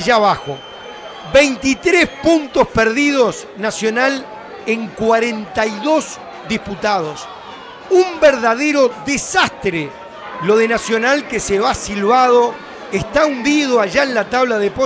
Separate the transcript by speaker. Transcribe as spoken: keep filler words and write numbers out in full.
Speaker 1: allá abajo. veintitrés puntos perdidos Nacional en cuarenta y dos disputados. Un verdadero desastre lo de Nacional, que se va silbado, está hundido allá en la tabla de posiciones.